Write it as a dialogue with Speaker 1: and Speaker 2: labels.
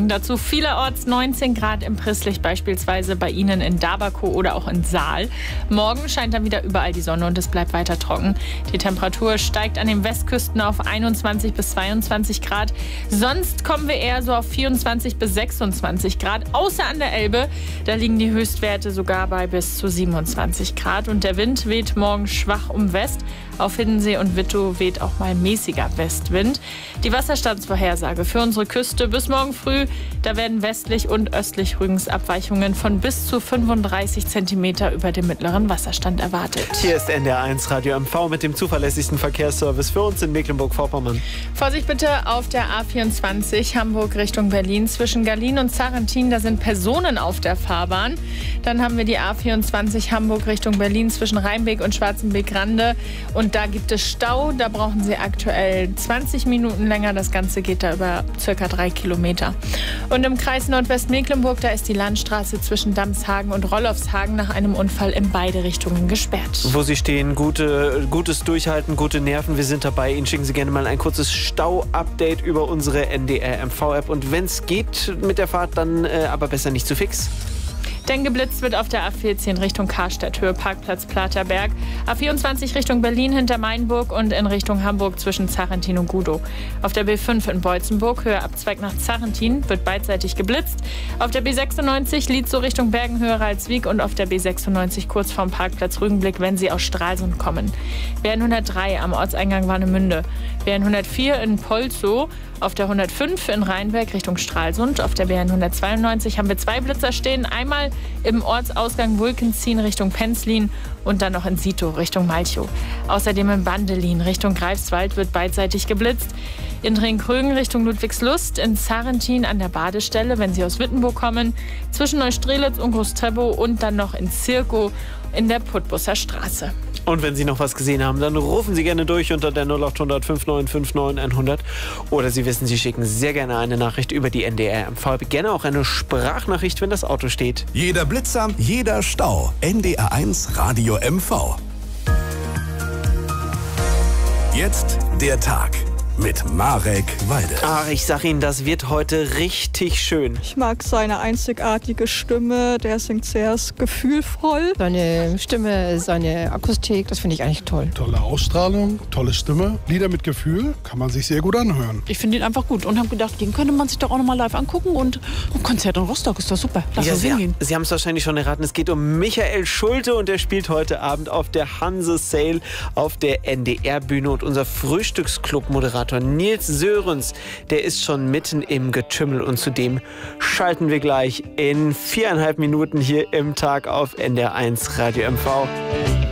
Speaker 1: trocken. Dazu vielerorts 19 Grad im Prisslich, beispielsweise bei Ihnen in Daberkow oder auch in Saal. Morgen scheint dann wieder überall die Sonne und es bleibt weiter trocken. Die Temperatur steigt an den Westküsten auf 21 bis 22 Grad. Sonst kommen wir eher so auf 24 bis 26 Grad. Außer an der Elbe, da liegen die Höchstwerte sogar bei bis zu 27 Grad. Und der Wind weht morgen schwach um West. Auf Hiddensee und Wittow weht auch mal mäßiger Westwind. Die Wasserstandsvorhersage für unsere Küste bis morgen früh, da werden westlich und östlich Rügensabweichungen von bis zu 35 Zentimeter über dem mittleren Wasserstand erwartet.
Speaker 2: Hier ist NDR1 Radio MV mit dem zuverlässigsten Verkehrsservice für uns in Mecklenburg-Vorpommern.
Speaker 1: Vorsicht bitte auf der A24 Hamburg Richtung Berlin zwischen Berlin und Sarrentin, da sind Personen auf der Fahrbahn. Dann haben wir die A24 Hamburg Richtung Berlin zwischen Rheinbeek und Schwarzenbeek-Rande. Und da gibt es Stau, da brauchen Sie aktuell 20 Minuten länger. Das Ganze geht da über ca. 3 Kilometer. Und im Kreis Nordwestmecklenburg, da ist die Landstraße zwischen Damshagen und Rollofshagen nach einem Unfall in beide Richtungen gesperrt.
Speaker 2: Wo Sie stehen, gutes Durchhalten, gute Nerven. Wir sind dabei. Ihnen schicken Sie gerne mal ein kurzes Stau-Update über unsere NDR-MV-App. Und wenn es geht mit der Fahrt, dann aber besser nicht zu fix.
Speaker 1: Denn geblitzt wird auf der A14 Richtung Karstadt, Höhe Parkplatz Platerberg. A24 Richtung Berlin hinter Mainburg und in Richtung Hamburg zwischen Sarrentin und Gudow. Auf der B5 in Beutzenburg, Höhe Abzweig nach Sarrentin, wird beidseitig geblitzt. Auf der B96 Lietzow Richtung Bergen, Höhe Ralswiek und auf der B96 kurz vorm Parkplatz Rügenblick, wenn Sie aus Stralsund kommen. BN103 am Ortseingang Warnemünde. BN104 in Polzow. Auf der 105 in Rheinberg Richtung Stralsund. Auf der BN 192 haben wir 2 Blitzer stehen. Einmal im Ortsausgang Wulkenzien Richtung Penzlin und dann noch in Sitow Richtung Malchow. Außerdem in Bandelin Richtung Greifswald wird beidseitig geblitzt. In Ringkrögen Richtung Ludwigslust, in Sarrentin an der Badestelle, wenn Sie aus Wittenburg kommen. Zwischen Neustrelitz und Großtreptow und dann noch in Zirkow in der Putbusser Straße.
Speaker 2: Und wenn Sie noch was gesehen haben, dann rufen Sie gerne durch unter der 0800 5959 100. Oder Sie wissen, Sie schicken sehr gerne eine Nachricht über die NDR-MV. Gerne auch eine Sprachnachricht, wenn das Auto steht.
Speaker 3: Jeder Blitzer, jeder Stau. NDR1 Radio MV. Jetzt der Tag mit Marek Walde.
Speaker 2: Ach, ich sag Ihnen, das wird heute richtig schön.
Speaker 4: Ich mag seine einzigartige Stimme, der singt sehr gefühlvoll.
Speaker 5: Seine Stimme, seine Akustik, das finde ich eigentlich toll.
Speaker 6: Tolle Ausstrahlung, tolle Stimme, Lieder mit Gefühl, kann man sich sehr gut anhören.
Speaker 7: Ich finde ihn einfach gut und habe gedacht, den könnte man sich doch auch noch mal live angucken und Konzert in Rostock ist doch super. Lass uns hingehen.
Speaker 2: Sie haben es wahrscheinlich schon erraten, es geht um Michael Schulte und der spielt heute Abend auf der Hanse Sale auf der NDR-Bühne und unser Frühstücksclub-Moderator Nils Sörensen, der ist schon mitten im Getümmel und zudem schalten wir gleich in 4,5 Minuten hier im Tag auf NDR1 Radio MV.